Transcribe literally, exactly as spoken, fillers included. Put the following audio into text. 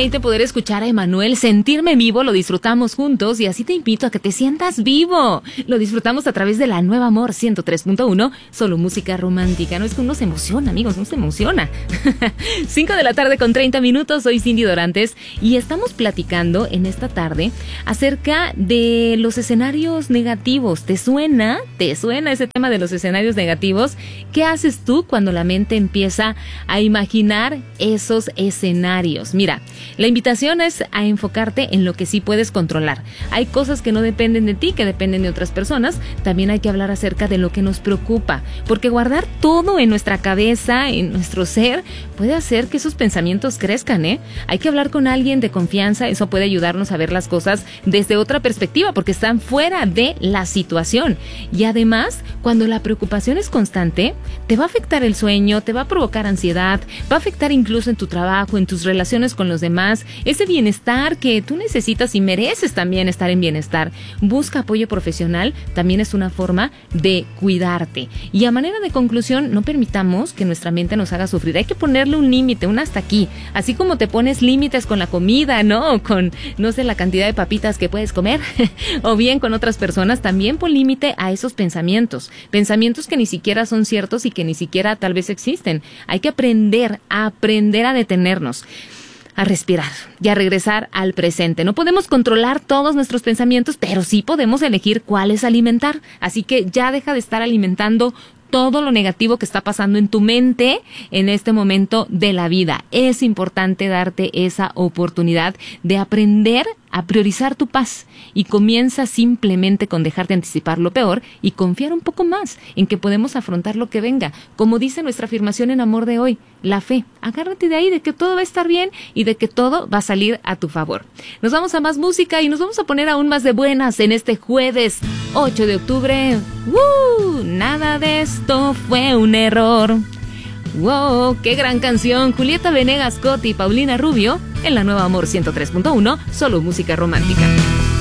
deleite poder escuchar a Emanuel, sentirme vivo, lo disfrutamos juntos y así te invito a que te sientas vivo. Lo disfrutamos a través de la Nueva Amor ciento tres punto uno, solo música romántica. No es que uno se emociona, amigos, uno se emociona. cinco de la tarde con treinta minutos, soy Cindy Dorantes y estamos platicando en esta tarde acerca de los escenarios negativos. ¿Te suena? ¿Te suena ese tema de los escenarios negativos? ¿Qué haces tú cuando la mente empieza a imaginar esos escenarios? Mira, la invitación es a enfocarte en lo que sí puedes controlar. Hay cosas que no dependen de ti, que dependen de otras personas. También hay que hablar acerca de lo que nos preocupa, porque guardar todo en nuestra cabeza, en nuestro ser, puede hacer que esos pensamientos crezcan, ¿eh? Hay que hablar con alguien de confianza, eso puede ayudarnos a ver las cosas desde otra perspectiva, porque están fuera de la situación. Y además, cuando la preocupación es constante, te va a afectar el sueño, te va a provocar ansiedad, va a afectar incluso en tu trabajo, en tus relaciones con los demás, ese bienestar que tú necesitas y mereces también estar en bienestar. Busca apoyo profesional, también es una forma de cuidarte. Y a manera de conclusión, no permitamos que nuestra mente nos haga sufrir. Hay que ponerle un límite, un hasta aquí. Así como te pones límites con la comida, ¿no? O con, no sé, la cantidad de papitas que puedes comer, o bien con otras personas, también pon límite a esos pensamientos. Pensamientos que ni siquiera son ciertos y que ni siquiera tal vez existen. Hay que aprender, a aprender a detenernos, a respirar y a regresar al presente. No podemos controlar todos nuestros pensamientos, pero sí podemos elegir cuáles alimentar. Así que ya deja de estar alimentando todo lo negativo que está pasando en tu mente en este momento de la vida. Es importante darte esa oportunidad de aprender a priorizar tu paz y comienza simplemente con dejar de anticipar lo peor y confiar un poco más en que podemos afrontar lo que venga. Como dice nuestra afirmación en Amor de hoy, la fe. Agárrate de ahí, de que todo va a estar bien y de que todo va a salir a tu favor. Nos vamos a más música y nos vamos a poner aún más de buenas en este jueves ocho de octubre. ¡Woo! Nada de esto fue un error. ¡Wow! ¡Qué gran canción! Julieta Venegas, Cotti y Paulina Rubio en la Nueva Amor ciento tres punto uno, solo música romántica.